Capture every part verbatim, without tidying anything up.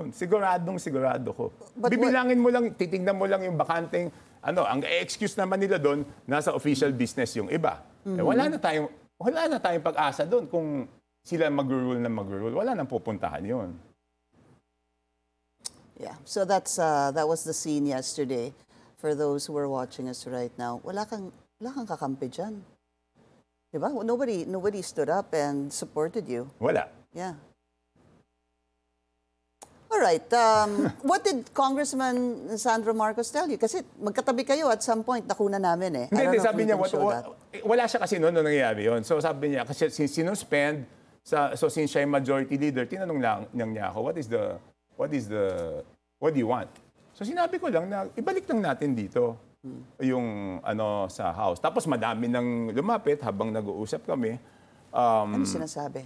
nun. Siguradong sigurado ko. But Bibilangin mo lang, titignan mo lang yung bakanteng, ano, ang excuse naman nila doon, nasa official business yung iba. Mm-hmm. Eh, wala na tayong, wala na tayong pag-asa doon kung sila mag-rule na mag-rule. Wala nang pupuntahan yun. Yeah, so that's uh, that was the scene yesterday. For those who are watching us right now, wala kang, wala kang kakampi dyan. Diba? Nobody, nobody stood up and supported you. Wala. Yeah. All right. Um, what did Congressman Sandro Marcos tell you? Kasi magkatabi kayo at some point, nakuna namin eh. Hindi, I don't hindi, know if sabi we niya, can what, show what, wala siya kasi noon nung nangyayari yun. So sabi niya, kasi since sinuspend, sa, so since siya yung majority leader, tinanong lang, lang niya ako, what is the, what is the, what do you want? So sinabi ko lang na, ibalik lang natin dito hmm. yung ano sa house. Tapos madami nang lumapit habang nag-uusap kami. Um, ano sinasabi?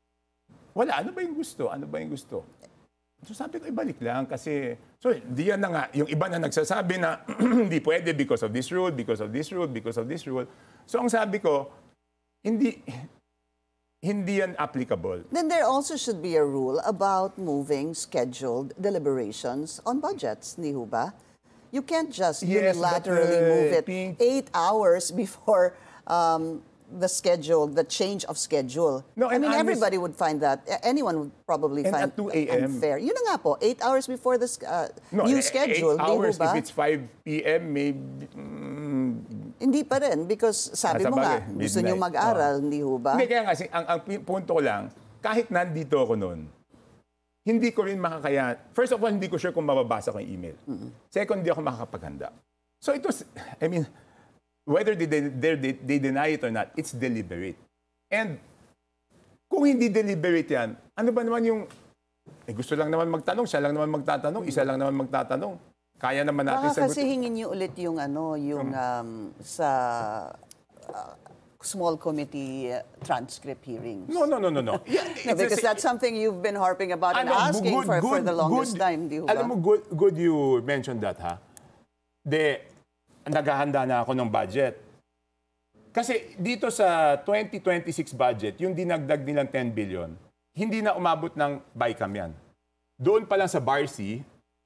Wala, ano ba yung gusto? Ano ba yung gusto? So sabi ko, ibalik lang kasi, so di yan na nga, yung iba na nagsasabi na hindi pwede because of this rule, because of this rule, because of this rule. So ang sabi ko, hindi, hindi yan applicable. Then there also should be a rule about moving scheduled deliberations on budgets, di ho ba? You can't just Yes, unilaterally but, uh, move it Pink- eight hours before um, the schedule, the change of schedule. No, I and mean, I'm everybody would find that, anyone would probably And find at two a m unfair. Yun na nga po, eight hours before the uh, No, new eh, schedule, eight di ho hours, ba? if it's five p m, maybe, mm, Hindi pa rin, because sabi Ah, mo nga, sabagay, gusto nyo midnight. mag-aral, hindi ho ba? Hindi, kaya nga, si- ang, ang pi- punto ko lang, kahit nandito ako noon, hindi ko rin makakaya. First of all, hindi ko sure kung mababasa ko yung email. Mm-hmm. Second, hindi ako makakapaghanda. So it was, I mean, whether they, they, they, they deny it or not, it's deliberate. And kung hindi deliberate yan, ano ba naman yung, eh gusto lang naman magtanong, siya lang naman magtatanong, isa lang naman magtatanong. Kaya naman natin Baka sagutin. kasi hingin niyo ulit yung ano, yung um, sa uh, small committee uh, transcript hearings. No, no, no, no, no. Yeah, No, it's a- because that's something you've been harping about and Ano, asking good- for, for good- the longest good- time, di ho ba? Alam mo, good, good you mentioned that, ha? De, naghahanda na ako ng budget. Kasi dito sa twenty twenty-six budget, yung dinagdag nilang ten billion, hindi na umabot ng BICAM yan. Doon pa lang sa B A R C,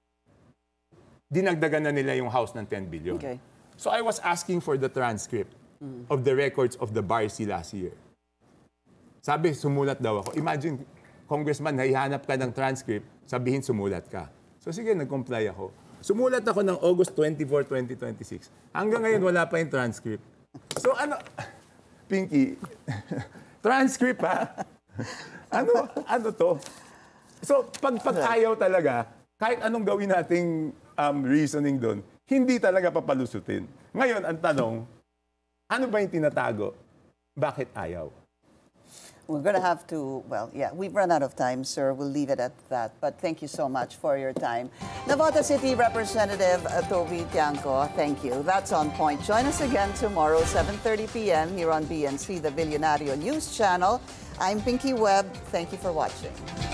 dinagdagan na nila yung house ng ten billion. Okay. So I was asking for the transcript mm. of the records of the B A R C last year. Sabi, sumulat daw ako. Imagine, Congressman, naihanap ka ng transcript, sabihin sumulat ka. So sige, nag-comply ako. Sumulat ako ng August twenty-fourth, twenty twenty-six. Hanggang ngayon, wala pa yung transcript. So ano, Pinky, transcript ha? Ano, ano to? So pag, pag ayaw talaga, kahit anong gawin nating um, reasoning doon, hindi talaga papalusutin. Ngayon, ang tanong, ano ba yung tinatago? Bakit ayaw? We're going to have to, well, yeah, we've run out of time, sir. We'll leave it at that. But thank you so much for your time. Navota City Representative uh, Toby Tiangco, thank you. That's On Point. Join us again tomorrow, seven thirty p m here on B N C, the Billionario News Channel. I'm Pinky Webb. Thank you for watching.